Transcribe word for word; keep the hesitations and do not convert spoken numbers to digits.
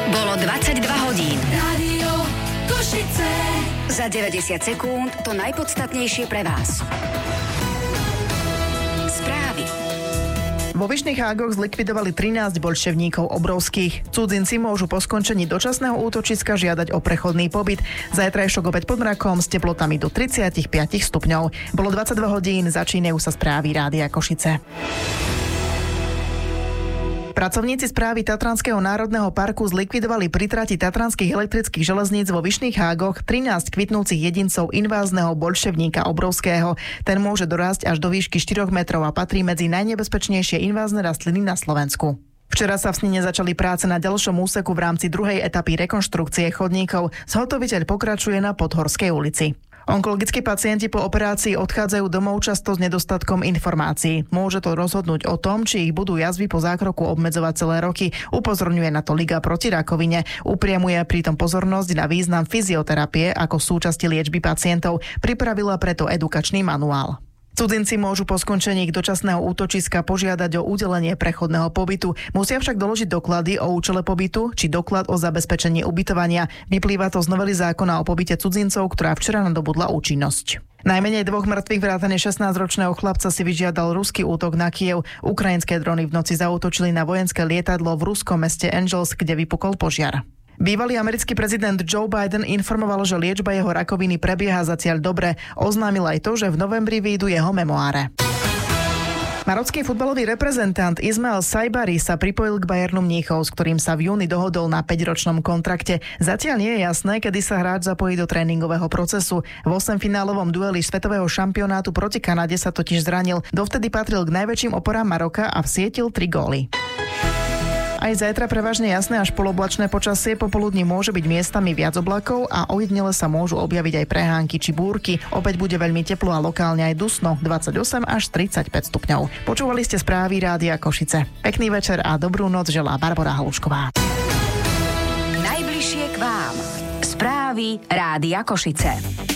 Bolo dvadsaťdva hodín. Rádio Košice. Za deväťdesiat sekúnd to najpodstatnejšie pre vás. Správy. Vo Vyšných Hágoch zlikvidovali trinásť bolševníkov obrovských. Cudzinci môžu po skončení dočasného útočiska žiadať o prechodný pobyt. Zajtrajšok opäť pod mrakom s teplotami do tridsaťpäť stupňov. Bolo dvadsaťdva hodín, začínajú sa správy Rádia Košice. Pracovníci správy Tatranského národného parku zlikvidovali pri trati Tatranských elektrických železníc vo Vyšných Hágoch trinásť kvitnúcich jedincov invázneho bolševníka obrovského. Ten môže dorásť až do výšky štyroch metrov a patrí medzi najnebezpečnejšie invázne rastliny na Slovensku. Včera sa v Snine začali práce na ďalšom úseku v rámci druhej etapy rekonštrukcie chodníkov. Zhotoviteľ pokračuje na Podhorskej ulici. Onkologickí pacienti po operácii odchádzajú domov často s nedostatkom informácií. Môže to rozhodnúť o tom, či ich budú jazvy po zákroku obmedzovať celé roky. Upozorňuje na to Liga proti rakovine. Upriamuje pritom pozornosť na význam fyzioterapie ako súčasti liečby pacientov. Pripravila preto edukačný manuál. Cudzinci môžu po skončení dočasného útočiska požiadať o udelenie prechodného pobytu. Musia však doložiť doklady o účele pobytu či doklad o zabezpečení ubytovania. Vyplýva to z novely zákona o pobyte cudzincov, ktorá včera nadobudla účinnosť. Najmenej dvoch mŕtvych vrátane šestnásťročného chlapca si vyžiadal ruský útok na Kyjev. Ukrajinské drony v noci zaútočili na vojenské lietadlo v ruskom meste Angels, kde vypukol požiar. Bývalý americký prezident Joe Biden informoval, že liečba jeho rakoviny prebieha zatiaľ dobre. Oznámil aj to, že v novembri vyjdú jeho memoáre. Marocký futbalový reprezentant Ismael Saibari sa pripojil k Bayernu Mníchov, s ktorým sa v júni dohodol na päťročnom kontrakte. Zatiaľ nie je jasné, kedy sa hráč zapojí do tréningového procesu. V osemfinálovom dueli svetového šampionátu proti Kanade sa totiž zranil. Dovtedy patril k najväčším oporám Maroka a vsietil tri góly. Aj zajtra prevažne jasné až poloblačné počasie, popoludní môže byť miestami viac oblakov a ojedinele sa môžu objaviť aj prehánky či búrky. Opäť bude veľmi teplo a lokálne aj dusno, dvadsaťosem až tridsaťpäť stupňov. Počúvali ste správy Rádia Košice. Pekný večer a dobrú noc želá Barbora Halušková. Najbližšie k vám. Správy Rádia Košice.